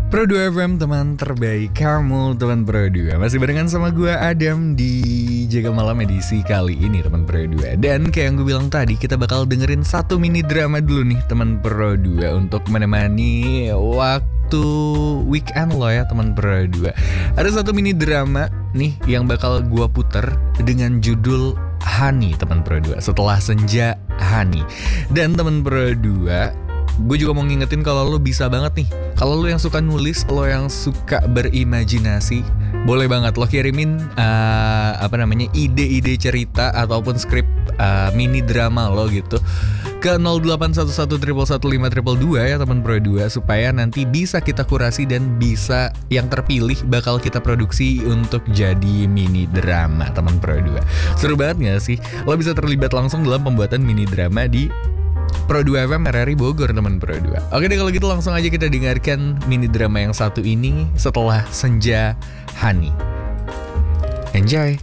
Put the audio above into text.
Pro 2 FM, teman terbaik kamu, teman Pro 2. Masih barengan sama gue Adam di Jaga Malam edisi kali ini, teman Pro 2. Dan kayak yang gue bilang tadi, kita bakal dengerin satu mini drama dulu nih, teman Pro 2, untuk menemani waktu weekend lo ya, teman Pro 2. Ada satu mini drama nih yang bakal gue puter dengan judul Honey, teman Pro 2. Setelah Senja, Honey. Dan teman Pro 2, gue juga mau ngingetin kalau lo bisa banget nih, kalau lo yang suka nulis, lo yang suka berimajinasi, boleh banget lo kirimin ide-ide cerita ataupun skrip mini drama lo gitu ke 0811111522 ya teman Pro 2, supaya nanti bisa kita kurasi dan bisa yang terpilih bakal kita produksi untuk jadi mini drama, teman Pro 2. Seru banget gak sih? Lo bisa terlibat langsung dalam pembuatan mini drama di Pro 2 FM RRI Bogor, teman Pro 2. Oke deh, kalau gitu langsung aja kita dengarkan mini drama yang satu ini, Setelah Senja, Honey. Enjoy.